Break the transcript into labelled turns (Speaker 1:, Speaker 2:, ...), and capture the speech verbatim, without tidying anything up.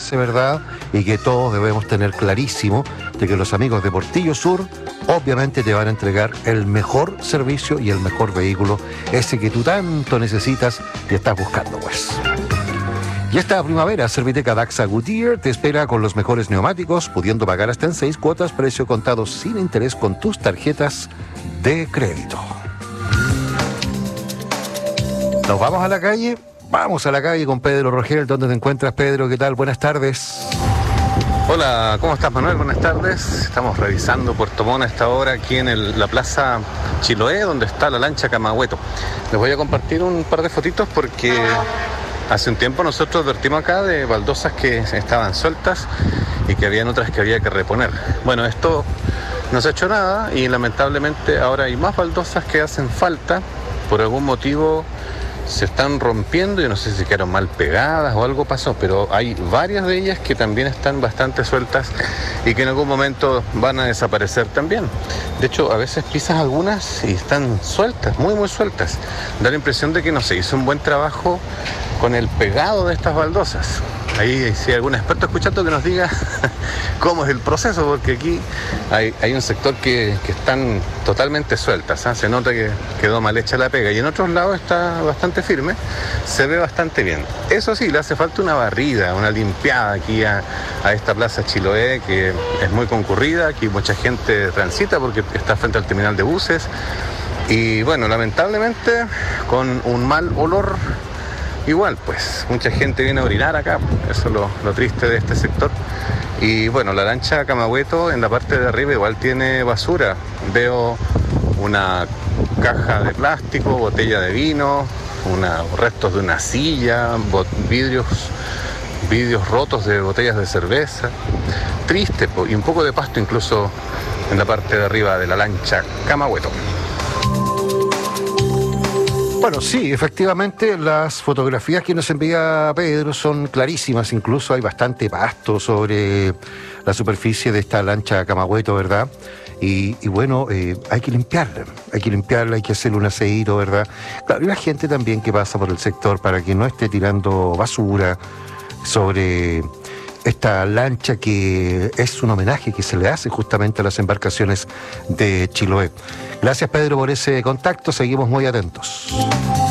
Speaker 1: cuidarse, ¿verdad? Y que todos debemos tener clarísimo de que los amigos de Portillo Sur obviamente te van a entregar el mejor servicio y el mejor vehículo, ese que tú tanto necesitas y estás buscando, pues. Y esta primavera, Serviteca Daxa Goodyear te espera con los mejores neumáticos, pudiendo pagar hasta en seis cuotas, precio contado sin interés con tus tarjetas de crédito. ¿Nos vamos a la calle? Vamos a la calle con Pedro Rogel. ¿Dónde te encuentras, Pedro? ¿Qué tal? Buenas tardes.
Speaker 2: Hola, ¿cómo estás, Manuel? Buenas tardes. Estamos revisando Puerto Montt a esta hora aquí en el, la Plaza Chiloé, donde está la lancha Camagüeto. Les voy a compartir un par de fotitos porque hace un tiempo nosotros advertimos acá de baldosas que estaban sueltas y que habían otras que había que reponer. Bueno, esto no se ha hecho nada y lamentablemente ahora hay más baldosas que hacen falta. Por algún motivo se están rompiendo, yo no sé si quedaron mal pegadas o algo pasó, pero hay varias de ellas que también están bastante sueltas y que en algún momento van a desaparecer también. De hecho, a veces pisas algunas y están sueltas, muy muy sueltas. Da la impresión de que no se hizo un buen trabajo con el pegado de estas baldosas. Ahí si hay algún experto escuchando que nos diga cómo es el proceso, porque aquí hay, hay un sector que, que están totalmente sueltas, ¿eh? Se nota que quedó mal hecha la pega y en otros lados está bastante firme, se ve bastante bien. Eso sí, le hace falta una barrida, una limpiada aquí a, a esta Plaza Chiloé, que es muy concurrida, aquí mucha gente transita porque está frente al terminal de buses y bueno, lamentablemente con un mal olor. Igual, pues, mucha gente viene a orinar acá, eso es lo, lo triste de este sector. Y bueno, la lancha Camagüeto en la parte de arriba igual tiene basura. Veo una caja de plástico, botella de vino, una, restos de una silla, bot, vidrios, vidrios rotos de botellas de cerveza. Triste, y un poco de pasto incluso en la parte de arriba de la lancha Camagüeto.
Speaker 1: Bueno, sí, efectivamente las fotografías que nos envía Pedro son clarísimas, incluso hay bastante pasto sobre la superficie de esta lancha Camagüeto, ¿verdad? Y, y bueno, eh, hay que limpiarla, hay que limpiarla, hay que hacerle un aseíto, ¿verdad? Claro, y la gente también que pasa por el sector para que no esté tirando basura sobre esta lancha que es un homenaje que se le hace justamente a las embarcaciones de Chiloé. Gracias, Pedro, por ese contacto, seguimos muy atentos.